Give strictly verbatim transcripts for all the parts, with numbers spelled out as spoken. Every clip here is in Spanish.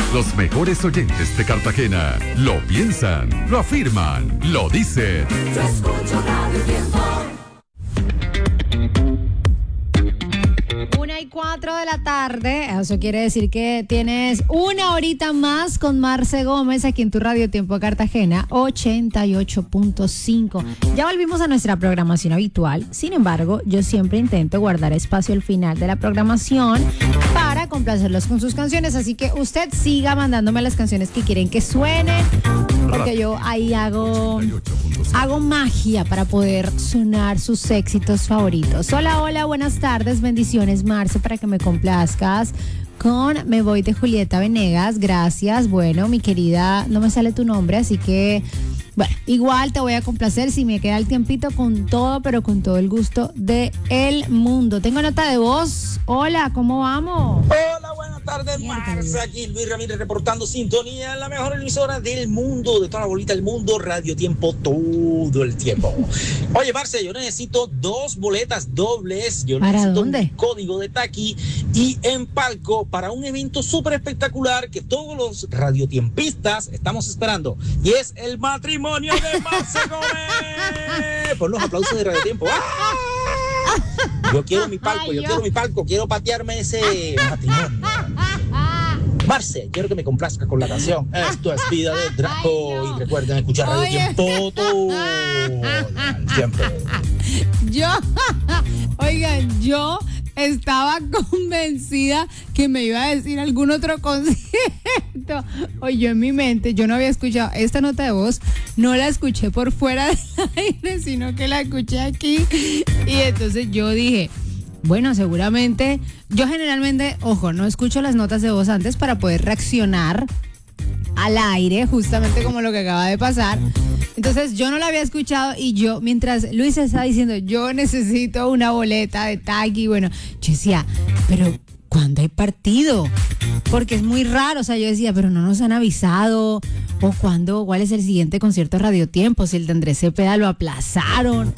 Los mejores oyentes de Cartagena lo piensan, lo afirman, lo dicen. Yo escucho Radio Tiempo. Una y cuatro de la tarde, eso quiere decir que tienes una horita más con Marce Gómez aquí en tu Radio Tiempo Cartagena ochenta y ocho punto cinco. Ya volvimos a nuestra programación habitual, sin embargo, yo siempre intento guardar espacio al final de la programación para complacerlos con sus canciones, así que usted siga mandándome las canciones que quieren que suenen, porque yo ahí hago, hago magia para poder sonar sus éxitos favoritos. Hola, hola, buenas tardes, bendiciones, Marce, para que me complazcas con Me Voy de Julieta Venegas. Gracias. Bueno, mi querida, no me sale tu nombre, así que bueno, igual te voy a complacer si me queda el tiempito con todo, pero con todo el gusto de el mundo. Tengo nota de voz. Hola, ¿cómo vamos? Hola, buenas tardes, Marce. Aquí Luis Ramírez reportando sintonía en la mejor emisora del mundo, de toda la bolita del mundo, Radio Tiempo todo el tiempo. Oye, Marce, yo necesito dos boletas dobles. Yo ¿Para necesito dónde? un código de Taqui y en palco para un evento súper espectacular que todos los radiotiempistas estamos esperando. Y es el matrimonio de Marce Gómez. Pon los aplausos de Radio Tiempo. ¡Ah! Yo quiero mi palco, Ay, yo yo. quiero mi palco, quiero patearme ese matrimonio. Marce, quiero que me complazca con la canción Esto es Vida de Draco. Ay, no. Y recuerden escuchar Radio Oye. Tiempo todo el tiempo. Yo, oigan, yo estaba convencida que me iba a decir algún otro concierto. Oye, yo en mi mente, yo no había escuchado esta nota de voz, no la escuché por fuera del aire, sino que la escuché aquí. Y entonces yo dije, bueno, seguramente, yo generalmente, ojo, no escucho las notas de voz antes para poder reaccionar al aire, justamente como lo que acaba de pasar. Entonces yo no la había escuchado y yo, mientras Luis estaba diciendo, yo necesito una boleta de Taqui, bueno, yo decía, pero ¿cuándo hay partido? Porque es muy raro, o sea, yo decía, pero no nos han avisado, o cuándo, cuál es el siguiente concierto de Radio Tiempo, si el de Andrés Cepeda lo aplazaron.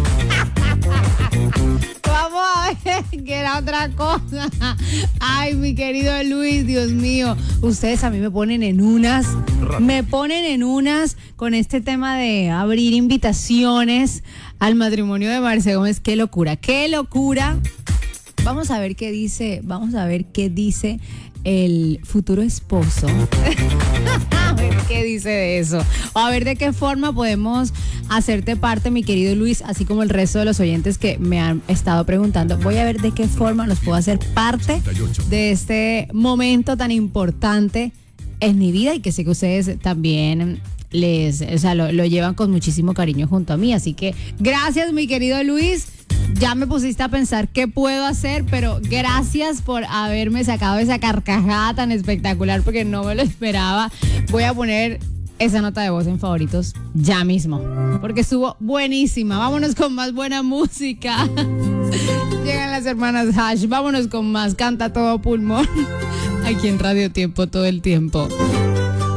Vamos a ver, que era otra cosa. Ay, mi querido Luis, Dios mío, ustedes a mí me ponen en unas, me ponen en unas con este tema de abrir invitaciones al matrimonio de Marce Gómez. Qué locura, qué locura. Vamos a ver qué dice, vamos a ver qué dice el futuro esposo. A ver qué dice de eso. O a ver de qué forma podemos hacerte parte, mi querido Luis, así como el resto de los oyentes que me han estado preguntando. Voy a ver de qué forma los puedo hacer parte de este momento tan importante en mi vida y que sé que ustedes también les, o sea, lo, lo llevan con muchísimo cariño junto a mí. Así que gracias, mi querido Luis. Ya me pusiste a pensar qué puedo hacer, pero gracias por haberme sacado esa carcajada tan espectacular porque no me lo esperaba. Voy a poner esa nota de voz en favoritos ya mismo, porque estuvo buenísima. Vámonos con más buena música. Llegan las hermanas Hash. Vámonos con más Canta Todo Pulmón aquí en Radio Tiempo todo el tiempo.